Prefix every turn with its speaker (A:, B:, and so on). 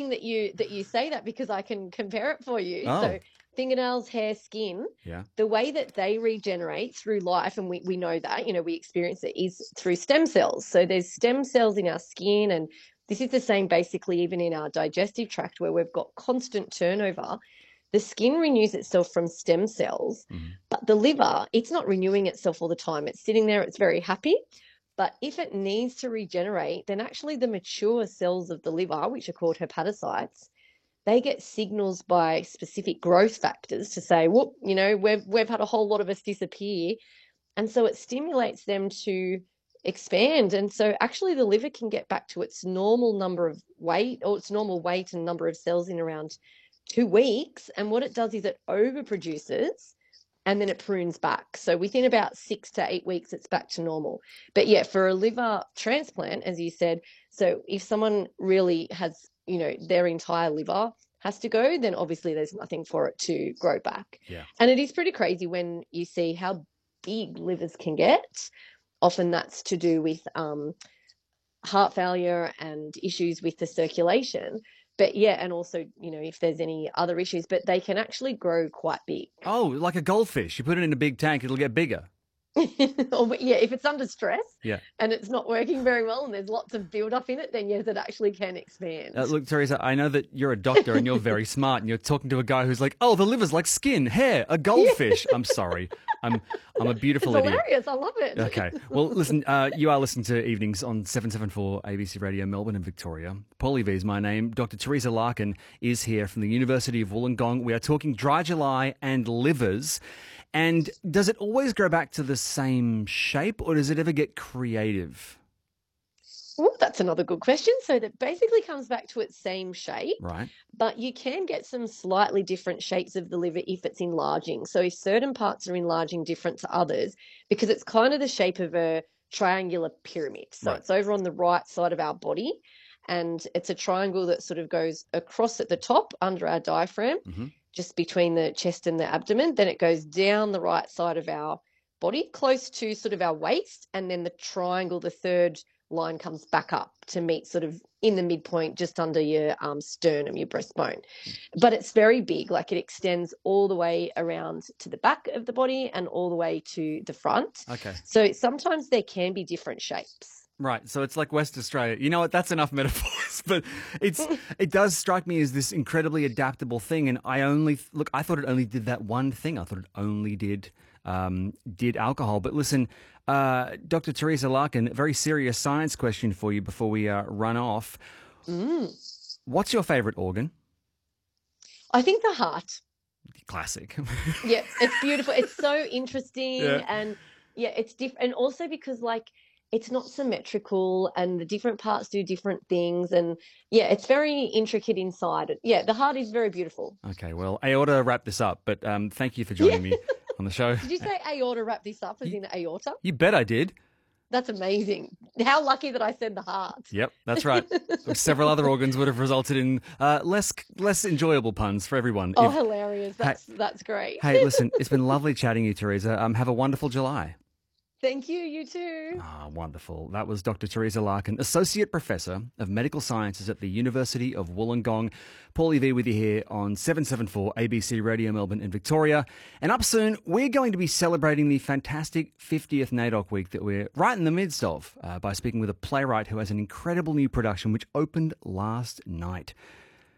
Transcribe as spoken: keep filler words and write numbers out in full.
A: interesting that you that you say that because I can compare it for you.
B: Oh.
A: So fingernails, hair, skin,
B: Yeah.
A: the way that they regenerate through life, and we, we know that, you know, we experience it, is through stem cells. So there's stem cells in our skin, and this is the same basically even in our digestive tract where we've got constant turnover. The skin renews itself from stem cells,
B: Mm-hmm.
A: but the liver, it's not renewing itself all the time. It's sitting there, it's very happy. But if it needs to regenerate, then actually the mature cells of the liver, which are called hepatocytes, they get signals by specific growth factors to say, whoop, you know, we've we've had a whole lot of us disappear. And so it stimulates them to expand. And so actually the liver can get back to its normal number of weight or its normal weight and number of cells in around two weeks. And what it does is it overproduces and then it prunes back. So within about six to eight weeks, it's back to normal. But yeah, for a liver transplant, as you said, so if someone really has, you know, their entire liver has to go, then obviously there's nothing for it to grow back.
B: Yeah.
A: And it is pretty crazy when you see how big livers can get. Often that's to do with um, heart failure and issues with the circulation. But yeah, and also, you know, if there's any other issues, but they can actually grow quite big.
B: Oh, like a goldfish. You put it in a big tank, it'll get bigger.
A: Or, yeah, if it's under stress
B: Yeah.
A: and it's not working very well and there's lots of build-up in it, then yes, it actually can expand.
B: Uh, look, Teresa, I know that you're a doctor and you're very smart and you're talking to a guy who's like, oh, the liver's like skin, hair, a goldfish. I'm sorry. I'm I'm a beautiful
A: It's
B: idiot.
A: hilarious. I love it.
B: Okay. Well, listen, uh, you are listening to Evenings on seven seventy-four A B C Radio, Melbourne and Victoria. Paulie V is my name. Doctor Teresa Larkin is here from the University of Wollongong. We are talking dry July and livers. And does it always grow back to the same shape or does it ever get creative?
A: Ooh, that's another good question. So that basically comes back to its same shape,
B: Right.
A: but you can get some slightly different shapes of the liver if it's enlarging. So if certain parts are enlarging different to others, because it's kind of the shape of a triangular pyramid. So
B: Right.
A: it's over on the right side of our body, and it's a triangle that sort of goes across at the top under our diaphragm,
B: Mm-hmm.
A: just between the chest and the abdomen. Then it goes down the right side of our body, close to sort of our waist, and then the triangle, the third line, comes back up to meet sort of in the midpoint just under your um, sternum, your breastbone. But it's very big, like it extends all the way around to the back of the body and all the way to the front.
B: Okay.
A: So sometimes there can be different shapes.
B: Right, so it's like West Australia. You know what? That's enough metaphors, but it's it does strike me as this incredibly adaptable thing. And I only look, I thought it only did that one thing. I thought it only did um, did alcohol. But listen, uh, Doctor Teresa Larkin, a very serious science question for you before we uh, run off.
A: Mm.
B: What's your favourite organ?
A: I think the heart.
B: Classic.
A: Yeah, it's beautiful. It's so interesting,
B: Yeah.
A: and yeah, it's different. And also because like it's not symmetrical and the different parts do different things. And yeah, it's very intricate inside. Yeah, the heart is very beautiful.
B: Okay, well, I ought to wrap this up, but um, thank you for joining
A: Yeah.
B: me on the show.
A: Did you say aorta, wrap this up as in aorta?
B: You bet I did.
A: That's amazing. How lucky that I said the heart.
B: Yep, that's right. Several other organs would have resulted in uh, less less enjoyable puns for everyone.
A: Oh,
B: If-
A: hilarious. That's that's great.
B: Hey, listen, it's been lovely chatting to you, Teresa. Um, have a wonderful July.
A: Thank you, you too.
B: Ah, wonderful. That was Doctor Teresa Larkin, Associate Professor of Medical Sciences at the University of Wollongong. Paulie V with you here on seven seventy-four A B C Radio Melbourne in Victoria. And up soon, we're going to be celebrating the fantastic fiftieth NAIDOC week that we're right in the midst of uh, by speaking with a playwright who has an incredible new production which opened last night.